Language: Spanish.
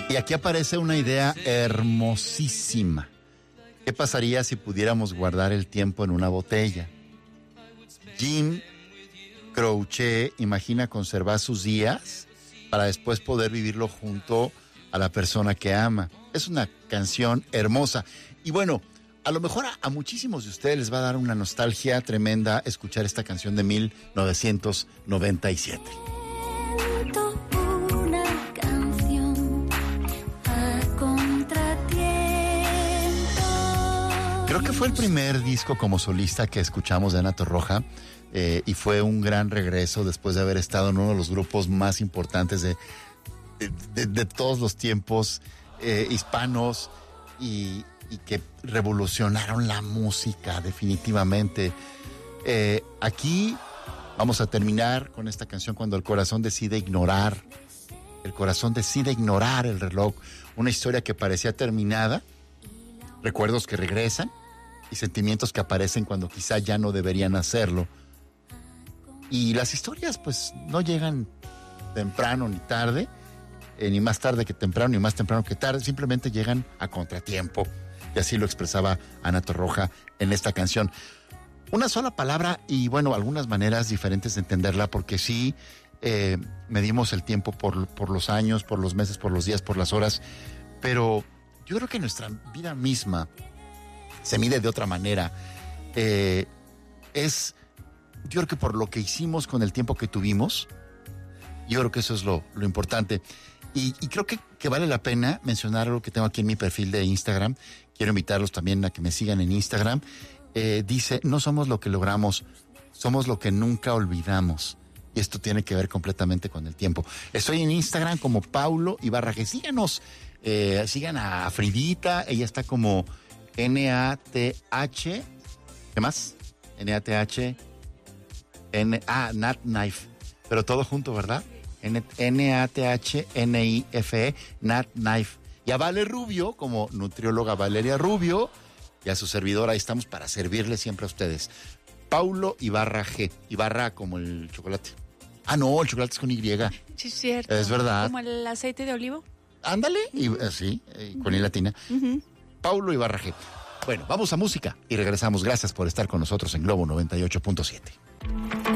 Y aquí aparece una idea hermosísima. ¿Qué pasaría si pudiéramos guardar el tiempo en una botella? Jim Croce imagina conservar sus días para después poder vivirlo junto a la persona que ama. Es una canción hermosa. Y bueno, a lo mejor a muchísimos de ustedes les va a dar una nostalgia tremenda escuchar esta canción de 1997. Creo que fue el primer disco como solista que escuchamos de Ana Torroja, y fue un gran regreso después de haber estado en uno de los grupos más importantes de todos los tiempos hispanos y que revolucionaron la música definitivamente. Aquí vamos a terminar con esta canción Cuando el corazón decide ignorar. El corazón decide ignorar el reloj. Una historia que parecía terminada, recuerdos que regresan y sentimientos que aparecen cuando quizá ya no deberían hacerlo. Y las historias pues no llegan temprano ni tarde, ni más tarde que temprano, ni más temprano que tarde, simplemente llegan a contratiempo. Y así lo expresaba Ana Torroja en esta canción. Una sola palabra y bueno, algunas maneras diferentes de entenderla, porque sí medimos el tiempo por los años, por los meses, por los días, por las horas, pero yo creo que nuestra vida misma se mide de otra manera. Yo creo que por lo que hicimos con el tiempo que tuvimos, yo creo que eso es lo importante. Y creo que vale la pena mencionar algo que tengo aquí en mi perfil de Instagram. Quiero invitarlos también a que me sigan en Instagram. Dice, no somos lo que logramos, somos lo que nunca olvidamos. Y esto tiene que ver completamente con el tiempo. Estoy en Instagram como Paulo Ibarra G. Síganos, sigan a Fridita, ella está como NATH, ¿qué más? NATH, Nat Knife, pero todo junto, ¿verdad? NATHNIFE, Nat Knife. Y a Vale Rubio, como nutrióloga Valeria Rubio, y a su servidor, ahí estamos para servirle siempre a ustedes. Paulo Ibarra G. Ibarra como el chocolate. Ah, no, el chocolate es con Y. Sí, es cierto. Es verdad. Como el aceite de olivo. Ándale, sí, con I latina. Uh-huh. Paulo Ibarra G. Bueno, vamos a música y regresamos. Gracias por estar con nosotros en Globo 98.7.